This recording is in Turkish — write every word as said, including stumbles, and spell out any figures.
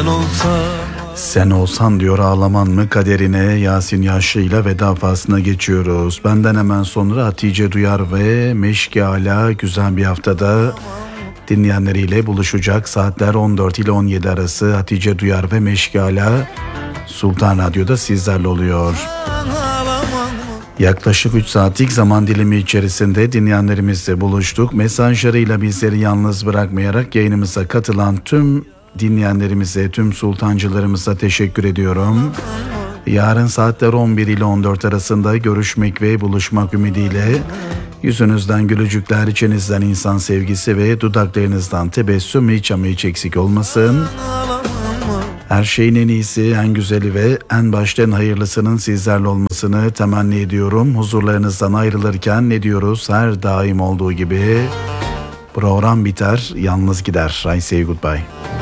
Sen olsan Sen olsan diyor ağlaman mı kaderine, Yasin Yaşlı'yla veda faslına geçiyoruz. Benden hemen sonra Hatice Duyar ve Meşki Ala güzel bir haftada dinleyenleriyle buluşacak. Saatler on dört ile on yedi arası Hatice Duyar ve Meşki Ala Sultan Radyo'da sizlerle oluyor. Yaklaşık üç saatlik zaman dilimi içerisinde dinleyenlerimizle buluştuk. Mesajlarıyla bizleri yalnız bırakmayarak yayınımıza katılan tüm dinleyenlerimize, tüm sultancılarımıza teşekkür ediyorum. Yarın saatler on bir ile on dört arasında görüşmek ve buluşmak ümidiyle yüzünüzden gülücükler, içinizden insan sevgisi ve dudaklarınızdan tebessüm hiç ama hiç eksik olmasın. Her şeyin en iyisi, en güzeli ve en başta en hayırlısının sizlerle olmasını temenni ediyorum. Huzurlarınızdan ayrılırken ne diyoruz? Her daim olduğu gibi program biter, yalnız gider. I say goodbye.